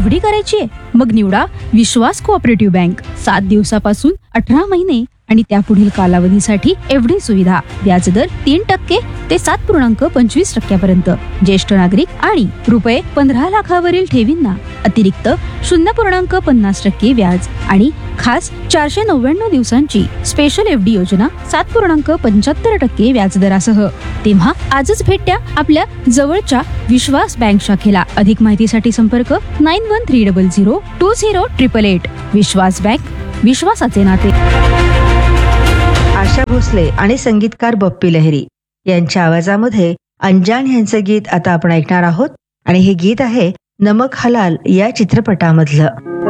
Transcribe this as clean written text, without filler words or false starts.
FD करायची आहे? मग निवडा विश्वास कोऑपरेटिव्ह बँक. 7 दिवसापासून 18 महिने आणि त्यापुढील कालावधीसाठी एफडी सुविधा. व्याजदर 3% ते 7.25% ज्येष्ठ नागरिक आणि रुपये 15 लाखावरील ठेवींना अतिरिक्त 0.50% व्याज आणि खास 499 दिवसांची स्पेशल एफडी योजना 7.75% व्याजदरासह. तेव्हा आजच भेट द्या आपल्या जवळच्या विश्वास बँक शाखेला. अधिक माहितीसाठी संपर्क 9130020888. विश्वास बँक, विश्वासाचे नाते. आशा भोसले आणि संगीतकार बप्पी लहिरी यांच्या आवाजामध्ये अंजान यांचं गीत आता आपण ऐकणार आहोत आणि हे गीत आहे नमक हलाल या चित्रपटामधलं.